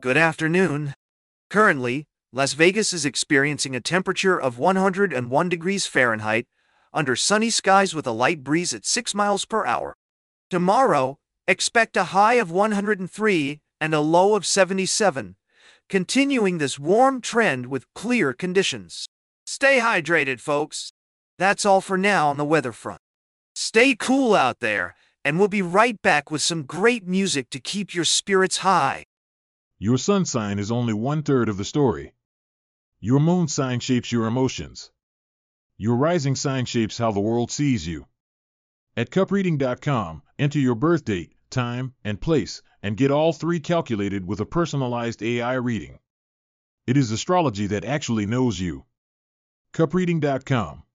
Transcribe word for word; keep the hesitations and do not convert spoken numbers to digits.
Good afternoon. Currently, Las Vegas is experiencing a temperature of one hundred one degrees Fahrenheit, under sunny skies with a light breeze at six miles per hour. Tomorrow, expect a high of one hundred three and a low of seventy-seven, continuing this warm trend with clear conditions. Stay hydrated, folks. That's all for now on the weather front. Stay cool out there, and we'll be right back with some great music to keep your spirits high. Your sun sign is only one-third of the story. Your moon sign shapes your emotions. Your rising sign shapes how the world sees you. At cup reading dot com, enter your birth date, time, and place, and get all three calculated with a personalized A I reading. It is astrology that actually knows you. cup reading dot com